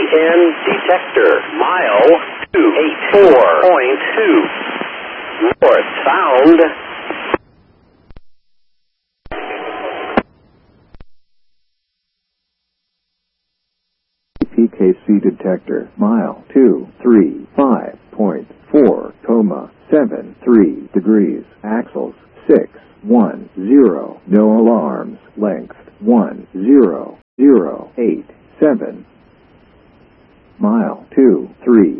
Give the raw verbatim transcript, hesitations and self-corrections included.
N detector. Mile two eight four point two. Northbound. P K C detector. Mile two three five point four, coma seven three degrees. Axles six one zero. No alarms. Length one zero zero eight seven. Mile two three